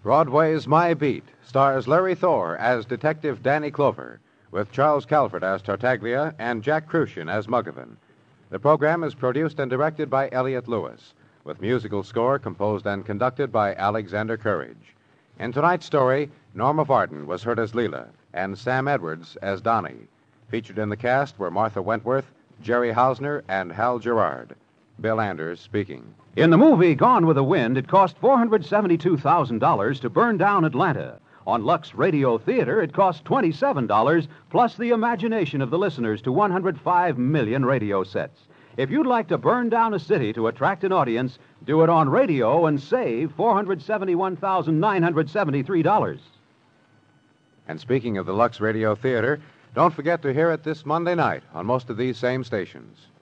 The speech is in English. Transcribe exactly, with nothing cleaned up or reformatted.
Broadway's My Beat stars Larry Thor as Detective Danny Clover, with Charles Calvert as Tartaglia and Jack Crucian as Muggavan. The program is produced and directed by Elliott Lewis, with musical score composed and conducted by Alexander Courage. In tonight's story, Norma Varden was heard as Leela and Sam Edwards as Donnie. Featured in the cast were Martha Wentworth, Jerry Hausner, and Hal Gerard. Bill Anders speaking. In the movie Gone with the Wind, it cost four hundred seventy-two thousand dollars to burn down Atlanta. On Lux Radio Theater, it cost twenty-seven dollars, plus the imagination of the listeners to one hundred five million radio sets. If you'd like to burn down a city to attract an audience, do it on radio and save four hundred seventy-one thousand nine hundred seventy-three dollars. And speaking of the Lux Radio Theater, don't forget to hear it this Monday night on most of these same stations.